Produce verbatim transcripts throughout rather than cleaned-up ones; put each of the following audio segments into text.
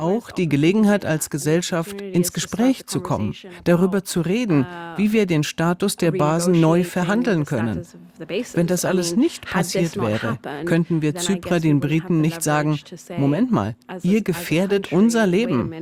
auch die Gelegenheit, als Gesellschaft ins Gespräch zu kommen, darüber zu reden, wie wir den Status der Basen neu verhandeln können. Wenn das alles nicht passiert wäre, könnten wir Zyprer den Briten nicht sagen, Moment mal, ihr gefährdet unser Leben.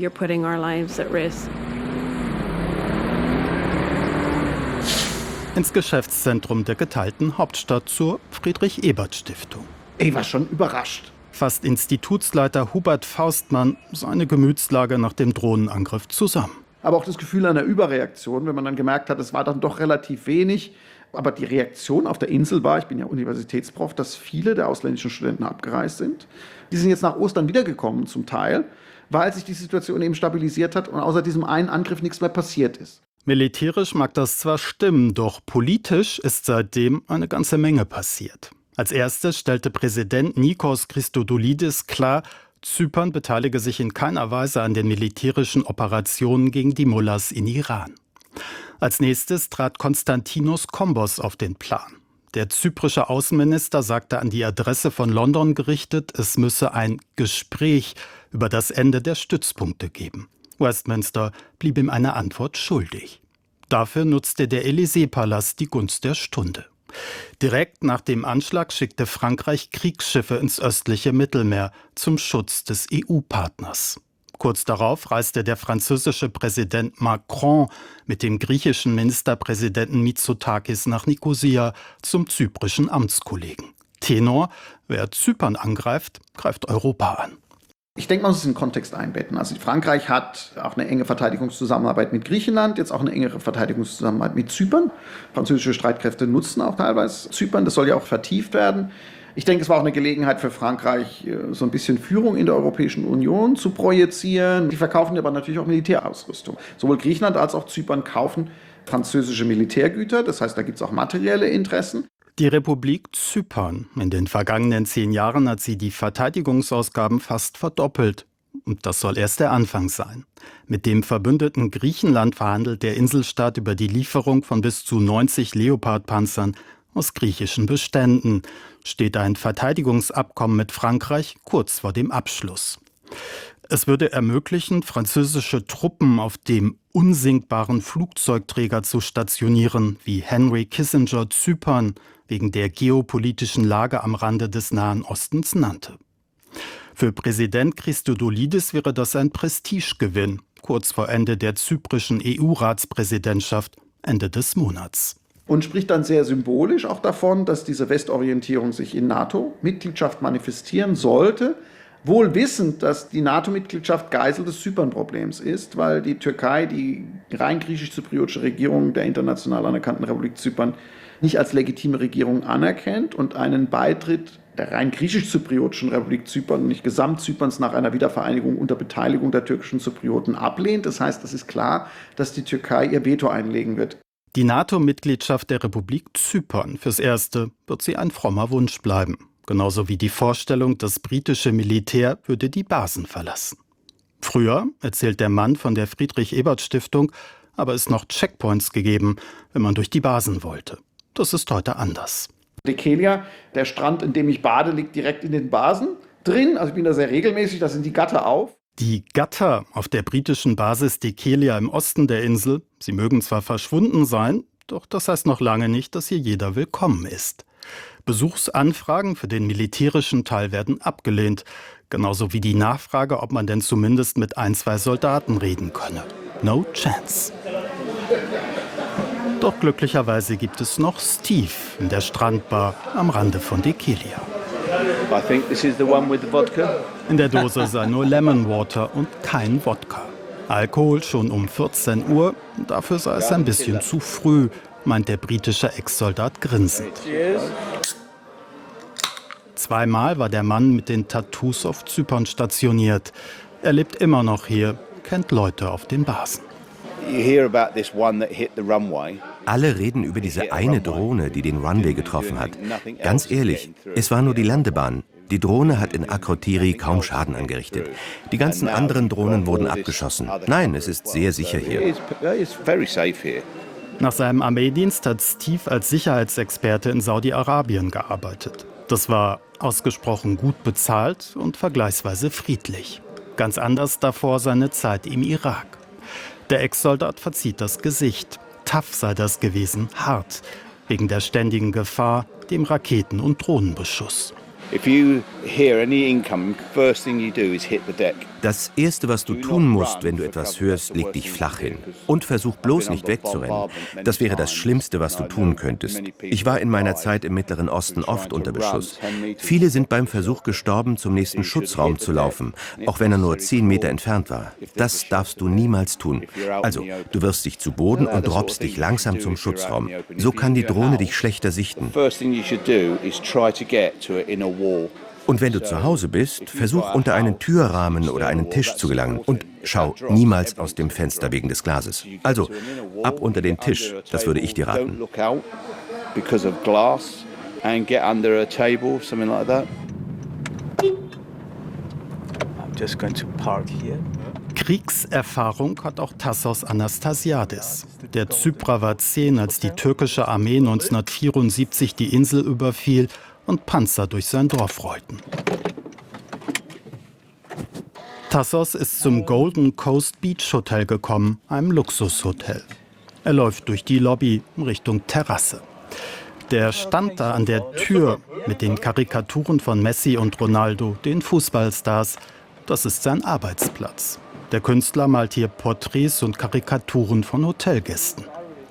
Ins Geschäftszentrum der geteilten Hauptstadt zur Friedrich-Ebert-Stiftung. Ich war schon überrascht. Fasst Institutsleiter Hubert Faustmann seine Gemütslage nach dem Drohnenangriff zusammen. Aber auch das Gefühl einer Überreaktion, wenn man dann gemerkt hat, es war dann doch relativ wenig. Aber die Reaktion auf der Insel war, ich bin ja Universitätsprof, dass viele der ausländischen Studenten abgereist sind. Die sind jetzt nach Ostern wiedergekommen zum Teil, weil sich die Situation eben stabilisiert hat und außer diesem einen Angriff nichts mehr passiert ist. Militärisch mag das zwar stimmen, doch politisch ist seitdem eine ganze Menge passiert. Als erstes stellte Präsident Nikos Christodoulidis klar, Zypern beteilige sich in keiner Weise an den militärischen Operationen gegen die Mullahs in Iran. Als nächstes trat Konstantinos Kombos auf den Plan. Der zyprische Außenminister sagte an die Adresse von London gerichtet, es müsse ein Gespräch über das Ende der Stützpunkte geben. Westminster blieb ihm eine Antwort schuldig. Dafür nutzte der Élysée-Palast die Gunst der Stunde. Direkt nach dem Anschlag schickte Frankreich Kriegsschiffe ins östliche Mittelmeer zum Schutz des E U-Partners. Kurz darauf reiste der französische Präsident Macron mit dem griechischen Ministerpräsidenten Mitsotakis nach Nikosia zum zyprischen Amtskollegen. Tenor: Wer Zypern angreift, greift Europa an. Ich denke, man muss es in den Kontext einbetten. Also Frankreich hat auch eine enge Verteidigungszusammenarbeit mit Griechenland, jetzt auch eine engere Verteidigungszusammenarbeit mit Zypern. Französische Streitkräfte nutzen auch teilweise Zypern, das soll ja auch vertieft werden. Ich denke, es war auch eine Gelegenheit für Frankreich, so ein bisschen Führung in der Europäischen Union zu projizieren. Die verkaufen aber natürlich auch Militärausrüstung. Sowohl Griechenland als auch Zypern kaufen französische Militärgüter, das heißt, da gibt es auch materielle Interessen. Die Republik Zypern. In den vergangenen zehn Jahren hat sie die Verteidigungsausgaben fast verdoppelt. Und das soll erst der Anfang sein. Mit dem verbündeten Griechenland verhandelt der Inselstaat über die Lieferung von bis zu neunzig Leopard-Panzern aus griechischen Beständen. Steht ein Verteidigungsabkommen mit Frankreich kurz vor dem Abschluss. Es würde ermöglichen, französische Truppen auf dem unsinkbaren Flugzeugträger zu stationieren, wie Henry Kissinger Zypern wegen der geopolitischen Lage am Rande des Nahen Ostens nannte. Für Präsident Christodoulidis wäre das ein Prestigegewinn, kurz vor Ende der zyprischen E U-Ratspräsidentschaft Ende des Monats. Und spricht dann sehr symbolisch auch davon, dass diese Westorientierung sich in NATO-Mitgliedschaft manifestieren sollte, wohl wissend, dass die NATO-Mitgliedschaft Geisel des Zypern-Problems ist, weil die Türkei die rein griechisch-zypriotische Regierung der international anerkannten Republik Zypern nicht als legitime Regierung anerkennt und einen Beitritt der rein griechisch-zypriotischen Republik Zypern und nicht Gesamtzyperns nach einer Wiedervereinigung unter Beteiligung der türkischen Zyprioten ablehnt. Das heißt, es ist klar, dass die Türkei ihr Veto einlegen wird. Die NATO-Mitgliedschaft der Republik Zypern, fürs Erste, wird sie ein frommer Wunsch bleiben. Genauso wie die Vorstellung, das britische Militär würde die Basen verlassen. Früher, erzählt der Mann von der Friedrich-Ebert-Stiftung, habe es noch Checkpoints gegeben, wenn man durch die Basen wollte. Das ist heute anders. Dekelia, der Strand, in dem ich bade, liegt direkt in den Basen drin. Also ich bin da sehr regelmäßig, da sind die Gatter auf. Die Gatter auf der britischen Basis Dekelia im Osten der Insel, sie mögen zwar verschwunden sein, doch das heißt noch lange nicht, dass hier jeder willkommen ist. Besuchsanfragen für den militärischen Teil werden abgelehnt, genauso wie die Nachfrage, ob man denn zumindest mit ein, zwei Soldaten reden könne. No chance. Doch glücklicherweise gibt es noch Steve in der Strandbar am Rande von Dekelia. I think this is the one with the vodka. In der Dose sei nur Lemon Water und kein Wodka. Alkohol schon um vierzehn Uhr, dafür sei es ein bisschen zu früh, meint der britische Ex-Soldat grinsend. Zweimal war der Mann mit den Tattoos auf Zypern stationiert. Er lebt immer noch hier, kennt Leute auf den Basen. Alle reden über diese eine Drohne, die den Runway getroffen hat. Ganz ehrlich, es war nur die Landebahn. Die Drohne hat in Akrotiri kaum Schaden angerichtet. Die ganzen anderen Drohnen wurden abgeschossen. Nein, es ist sehr sicher hier. Nach seinem Armeedienst hat Steve als Sicherheitsexperte in Saudi-Arabien gearbeitet. Das war ausgesprochen gut bezahlt und vergleichsweise friedlich. Ganz anders davor seine Zeit im Irak. Der Ex-Soldat verzieht das Gesicht. Tough sei das gewesen, hart, wegen der ständigen Gefahr, dem Raketen- und Drohnenbeschuss. If you hear any incoming, first thing you do is hit the deck. Das Erste, was du tun musst, wenn du etwas hörst, leg dich flach hin. Und versuch bloß nicht wegzurennen. Das wäre das Schlimmste, was du tun könntest. Ich war in meiner Zeit im Mittleren Osten oft unter Beschuss. Viele sind beim Versuch gestorben, zum nächsten Schutzraum zu laufen, auch wenn er nur zehn Meter entfernt war. Das darfst du niemals tun. Also, du wirfst dich zu Boden und robbst dich langsam zum Schutzraum. So kann die Drohne dich schlechter sichten. Und wenn du zu Hause bist, versuch unter einen Türrahmen oder einen Tisch zu gelangen und schau niemals aus dem Fenster wegen des Glases. Also ab unter den Tisch, das würde ich dir raten. Kriegserfahrung hat auch Tassos Anastasiadis. Der Zyprer war zehn, als die türkische Armee neunzehnhundertvierundsiebzig die Insel überfiel und Panzer durch sein Dorf rollten. Tassos ist zum Golden Coast Beach Hotel gekommen, einem Luxushotel. Er läuft durch die Lobby Richtung Terrasse. Der Stand da an der Tür mit den Karikaturen von Messi und Ronaldo, den Fußballstars, das ist sein Arbeitsplatz. Der Künstler malt hier Porträts und Karikaturen von Hotelgästen.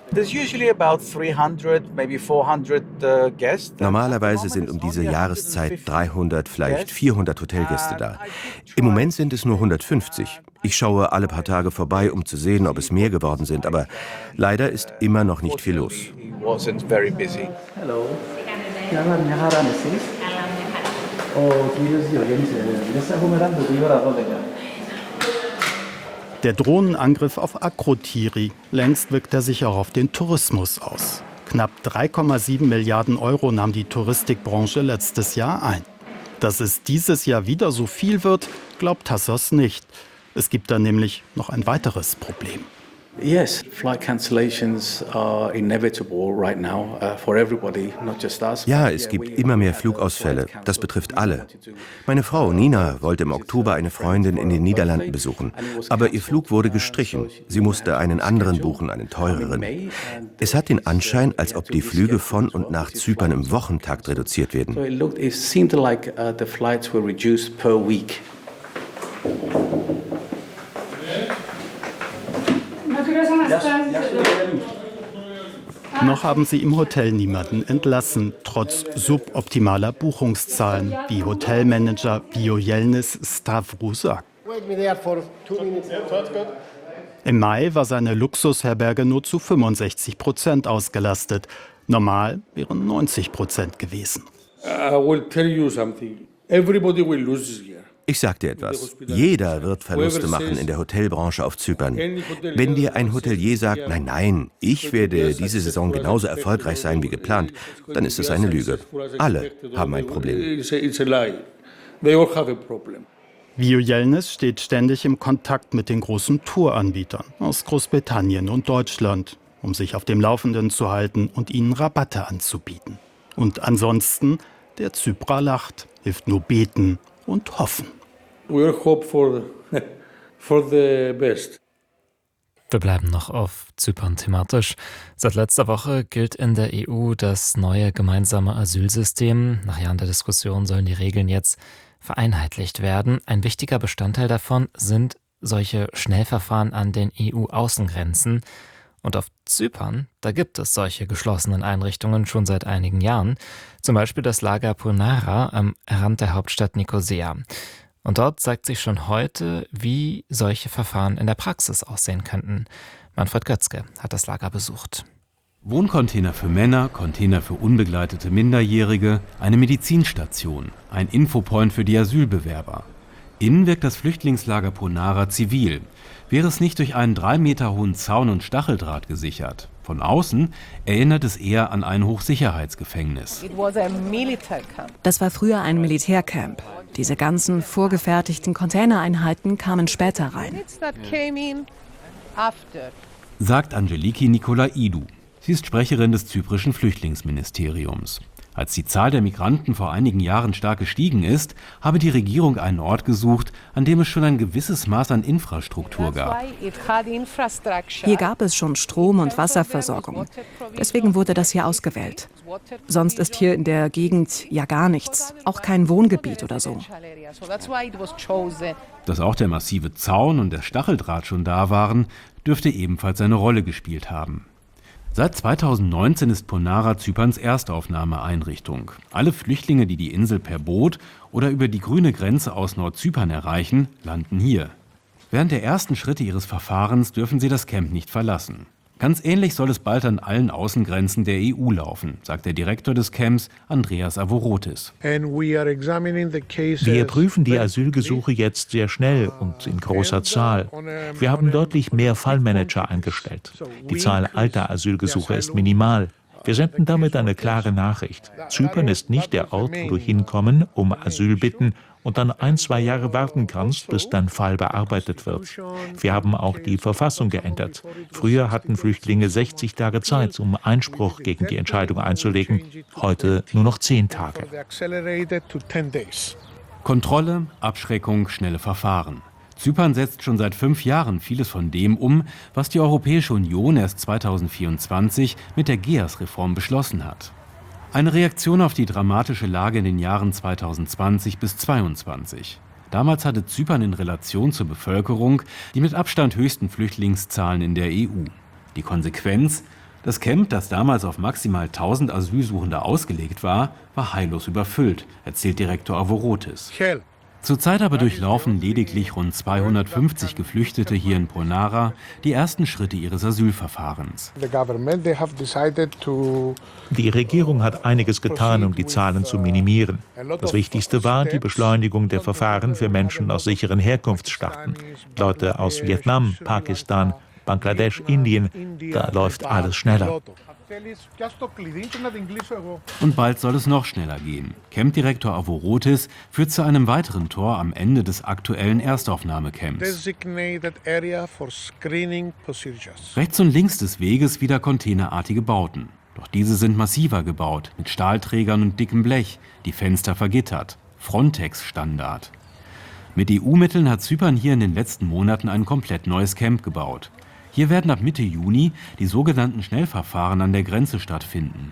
Normalerweise sind um diese Jahreszeit dreihundert, vielleicht vierhundert Hotelgäste da. Im Moment sind es nur hundertfünfzig. Ich schaue alle paar Tage vorbei, um zu sehen, ob es mehr geworden sind, aber leider ist immer noch nicht viel los. Der Drohnenangriff auf Akrotiri, längst wirkt er sich auch auf den Tourismus aus. Knapp drei Komma sieben Milliarden Euro nahm die Touristikbranche letztes Jahr ein. Dass es dieses Jahr wieder so viel wird, glaubt Tassos nicht. Es gibt da nämlich noch ein weiteres Problem. Yes, flight cancellations are inevitable right now uh, for everybody, not just us. Ja, es gibt immer mehr Flugausfälle. Das betrifft alle. Meine Frau Nina wollte im Oktober eine Freundin in den Niederlanden besuchen. Aber ihr Flug wurde gestrichen. Sie musste einen anderen buchen, einen teureren. Es hat den Anschein, als ob die Flüge von und nach Zypern im Wochentakt reduziert werden. So it looked, it seemed like uh, the flights were reduced per week. Noch haben sie im Hotel niemanden entlassen, trotz suboptimaler Buchungszahlen, wie Hotelmanager Viojelnis Stavru sagt. Im Mai war seine Luxusherberge nur zu fünfundsechzig Prozent ausgelastet. Normal wären neunzig Prozent gewesen. I will tell you something. Everybody will lose this year. Ich sag dir etwas. Jeder wird Verluste machen in der Hotelbranche auf Zypern. Wenn dir ein Hotelier sagt, nein, nein, ich werde diese Saison genauso erfolgreich sein wie geplant, dann ist es eine Lüge. Alle haben ein Problem. Viojelnis steht ständig im Kontakt mit den großen Touranbietern aus Großbritannien und Deutschland, um sich auf dem Laufenden zu halten und ihnen Rabatte anzubieten. Und ansonsten, der Zyprer lacht, hilft nur beten und hoffen. We hope for the, for the best. Wir bleiben noch auf Zypern thematisch. Seit letzter Woche gilt in der E U das neue gemeinsame Asylsystem. Nach Jahren der Diskussion sollen die Regeln jetzt vereinheitlicht werden. Ein wichtiger Bestandteil davon sind solche Schnellverfahren an den E U-Außengrenzen. Und auf Zypern, da gibt es solche geschlossenen Einrichtungen schon seit einigen Jahren. Zum Beispiel das Lager Pounara am Rand der Hauptstadt Nikosia. Und dort zeigt sich schon heute, wie solche Verfahren in der Praxis aussehen könnten. Manfred Götzke hat das Lager besucht. Wohncontainer für Männer, Container für unbegleitete Minderjährige, eine Medizinstation, ein Infopoint für die Asylbewerber. Innen wirkt das Flüchtlingslager Pounara zivil. Wäre es nicht durch einen drei Meter hohen Zaun und Stacheldraht gesichert. Von außen erinnert es eher an ein Hochsicherheitsgefängnis. Das war früher ein Militärcamp. Diese ganzen vorgefertigten Containereinheiten kamen später rein. Sagt Angeliki Nikolaidou. Sie ist Sprecherin des zyprischen Flüchtlingsministeriums. Als die Zahl der Migranten vor einigen Jahren stark gestiegen ist, habe die Regierung einen Ort gesucht, an dem es schon ein gewisses Maß an Infrastruktur gab. Hier gab es schon Strom- und Wasserversorgung. Deswegen wurde das hier ausgewählt. Sonst ist hier in der Gegend ja gar nichts, auch kein Wohngebiet oder so. Dass auch der massive Zaun und der Stacheldraht schon da waren, dürfte ebenfalls eine Rolle gespielt haben. Seit zweitausendneunzehn ist Ponara Zyperns Erstaufnahmeeinrichtung. Alle Flüchtlinge, die die Insel per Boot oder über die grüne Grenze aus Nordzypern erreichen, landen hier. Während der ersten Schritte ihres Verfahrens dürfen sie das Camp nicht verlassen. Ganz ähnlich soll es bald an allen Außengrenzen der E U laufen, sagt der Direktor des Camps, Andreas Avorotis. Wir prüfen die Asylgesuche jetzt sehr schnell und in großer Zahl. Wir haben deutlich mehr Fallmanager eingestellt. Die Zahl alter Asylgesuche ist minimal. Wir senden damit eine klare Nachricht. Zypern ist nicht der Ort, wo du hinkommen, um Asyl bitten und dann ein, zwei Jahre warten kannst, bis dein Fall bearbeitet wird. Wir haben auch die Verfassung geändert. Früher hatten Flüchtlinge sechzig Tage Zeit, um Einspruch gegen die Entscheidung einzulegen. Heute nur noch zehn Tage. Kontrolle, Abschreckung, schnelle Verfahren. Zypern setzt schon seit fünf Jahren vieles von dem um, was die Europäische Union erst zweitausendvierundzwanzig mit der G E A S-Reform beschlossen hat. Eine Reaktion auf die dramatische Lage in den Jahren zweitausendzwanzig bis zweitausendzweiundzwanzig. Damals hatte Zypern in Relation zur Bevölkerung die mit Abstand höchsten Flüchtlingszahlen in der E U. Die Konsequenz? Das Camp, das damals auf maximal tausend Asylsuchende ausgelegt war, war heillos überfüllt, erzählt Direktor Avorotis. Zurzeit aber durchlaufen lediglich rund zweihundertfünfzig Geflüchtete hier in Ponara die ersten Schritte ihres Asylverfahrens. Die Regierung hat einiges getan, um die Zahlen zu minimieren. Das Wichtigste war die Beschleunigung der Verfahren für Menschen aus sicheren Herkunftsstaaten. Leute aus Vietnam, Pakistan, Bangladesch, Indien, da läuft alles schneller. Und bald soll es noch schneller gehen. Campdirektor Avorotis führt zu einem weiteren Tor am Ende des aktuellen Erstaufnahmecamps. Rechts und links des Weges wieder containerartige Bauten. Doch diese sind massiver gebaut, mit Stahlträgern und dickem Blech, die Fenster vergittert. Frontex-Standard. Mit E U-Mitteln hat Zypern hier in den letzten Monaten ein komplett neues Camp gebaut. Hier werden ab Mitte Juni die sogenannten Schnellverfahren an der Grenze stattfinden.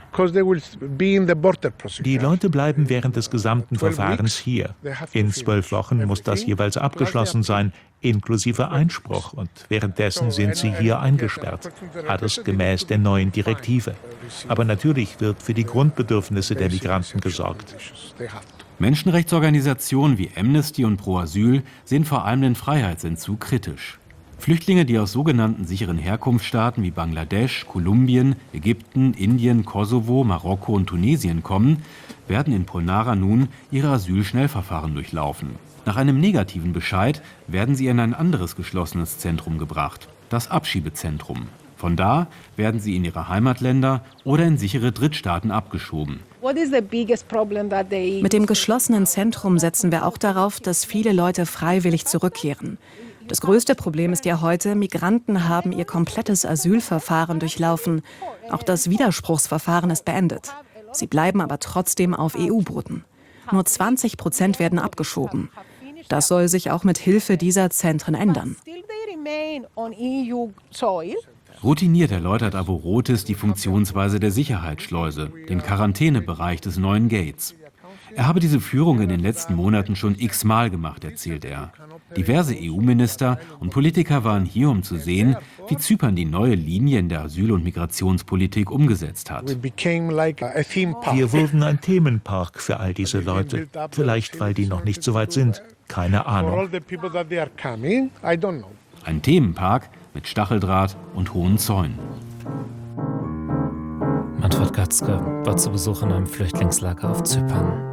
Die Leute bleiben während des gesamten Verfahrens hier. In zwölf Wochen muss das jeweils abgeschlossen sein, inklusive Einspruch. Und währenddessen sind sie hier eingesperrt. Alles gemäß der neuen Direktive. Aber natürlich wird für die Grundbedürfnisse der Migranten gesorgt. Menschenrechtsorganisationen wie Amnesty und Pro Asyl sehen vor allem den Freiheitsentzug kritisch. Flüchtlinge, die aus sogenannten sicheren Herkunftsstaaten wie Bangladesch, Kolumbien, Ägypten, Indien, Kosovo, Marokko und Tunesien kommen, werden in Ponara nun ihre Asylschnellverfahren durchlaufen. Nach einem negativen Bescheid werden sie in ein anderes geschlossenes Zentrum gebracht, das Abschiebezentrum. Von da werden sie in ihre Heimatländer oder in sichere Drittstaaten abgeschoben. Mit dem geschlossenen Zentrum setzen wir auch darauf, dass viele Leute freiwillig zurückkehren. Das größte Problem ist ja heute, Migranten haben ihr komplettes Asylverfahren durchlaufen. Auch das Widerspruchsverfahren ist beendet. Sie bleiben aber trotzdem auf E U-Booten. Nur zwanzig Prozent werden abgeschoben. Das soll sich auch mit Hilfe dieser Zentren ändern. Routiniert erläutert Avorotis die Funktionsweise der Sicherheitsschleuse, den Quarantänebereich des neuen Gates. Er habe diese Führung in den letzten Monaten schon x-mal gemacht, erzählt er. Diverse E U-Minister und Politiker waren hier, um zu sehen, wie Zypern die neue Linie in der Asyl- und Migrationspolitik umgesetzt hat. Wir wurden ein Themenpark für all diese Leute. Vielleicht, weil die noch nicht so weit sind. Keine Ahnung. Ein Themenpark mit Stacheldraht und hohen Zäunen. Manfred Götzke war zu Besuch in einem Flüchtlingslager auf Zypern.